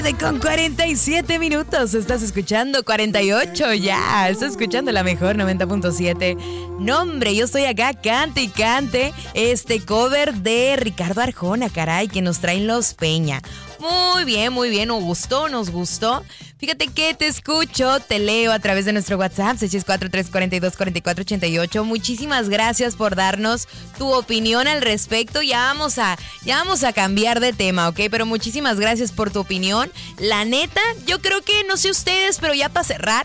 Con 47 minutos, estás escuchando 48 ya, estás escuchando la mejor 90.7. No, hombre, yo estoy acá, cante y cante este cover de Ricardo Arjona, caray, que nos traen Los Peña. Muy bien, nos gustó. Fíjate que te escucho, te leo a través de nuestro WhatsApp, 664-342-4488. Muchísimas gracias por darnos tu opinión al respecto. Ya vamos a cambiar de tema, ¿ok? Pero muchísimas gracias por tu opinión. La neta, yo creo que, no sé ustedes, pero ya para cerrar,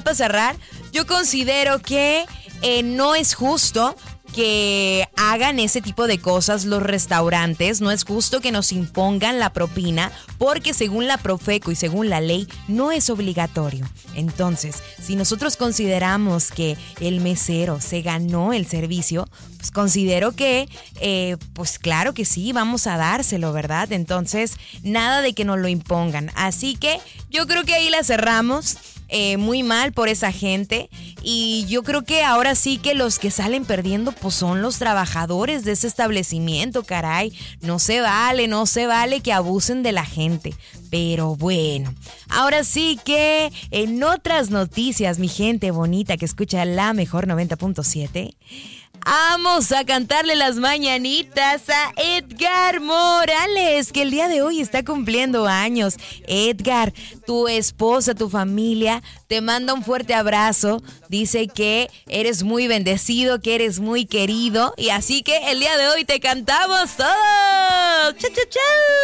yo considero que no es justo que hagan ese tipo de cosas los restaurantes. No es justo que nos impongan la propina, porque según la Profeco y según la ley no es obligatorio. Entonces, si nosotros consideramos que el mesero se ganó el servicio, pues considero que, pues claro que sí, vamos a dárselo, ¿verdad? Entonces, nada de que nos lo impongan. Así que yo creo que ahí la cerramos. Muy mal por esa gente, y yo creo que ahora sí que los que salen perdiendo pues son los trabajadores de ese establecimiento, caray. No se vale que abusen de la gente. Pero bueno, ahora sí que en otras noticias, mi gente bonita que escucha la mejor 90.7, vamos a cantarle las mañanitas a Edgar Morales, que el día de hoy está cumpliendo años. Edgar, tu esposa, tu familia, te manda un fuerte abrazo. Dice que eres muy bendecido, que eres muy querido. Y así que el día de hoy te cantamos todos. ¡Chau, chau, chau!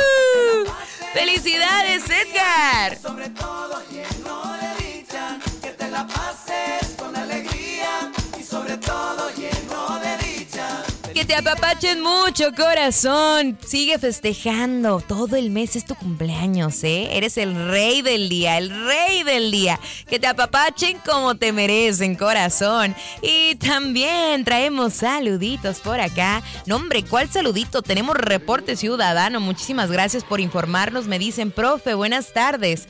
¡Felicidades, Edgar! Sobre todo lleno de dicha, que te la pases con alegría y sobre todo lleno de dicha. Que te apapachen mucho, corazón. Sigue festejando. Todo el mes es tu cumpleaños, ¿eh? Eres el rey del día, Que te apapachen como te merecen, corazón. Y también traemos saluditos por acá. No, hombre, ¿cuál saludito? Tenemos reporte ciudadano. Muchísimas gracias por informarnos. Me dicen, profe, buenas tardes.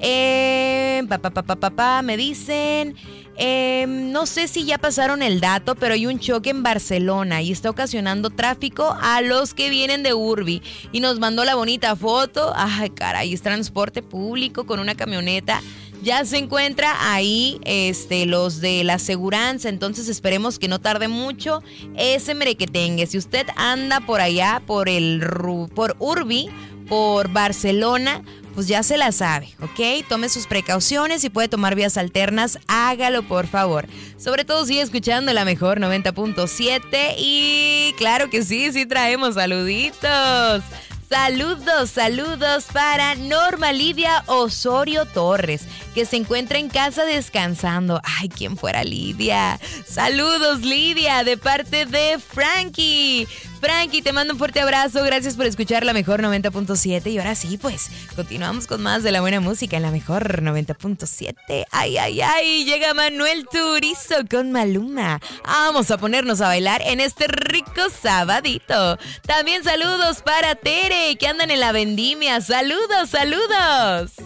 Me dicen... no sé si ya pasaron el dato, pero hay un choque en Barcelona y está ocasionando tráfico a los que vienen de Urbi. Y nos mandó la bonita foto. Ay, caray, es transporte público con una camioneta. Ya se encuentra ahí los de la aseguranza, entonces esperemos que no tarde mucho ese merequetengue. Si usted anda por allá, por Urbi, por Barcelona, pues ya se la sabe, ¿ok? Tome sus precauciones y puede tomar vías alternas, hágalo por favor. Sobre todo sigue escuchando la mejor 90.7 y claro que sí traemos saluditos. Saludos para Norma Lidia Osorio Torres, que se encuentra en casa descansando. Ay, ¿quién fuera Lidia? Saludos, Lidia, de parte de Frankie. Frankie, te mando un fuerte abrazo. Gracias por escuchar la mejor 90.7. Y ahora sí, pues, continuamos con más de la buena música en la mejor 90.7. Ay, llega Manuel Turizo con Maluma. Vamos a ponernos a bailar en este rico sabadito. También saludos para Tere, que andan en la vendimia. Saludos.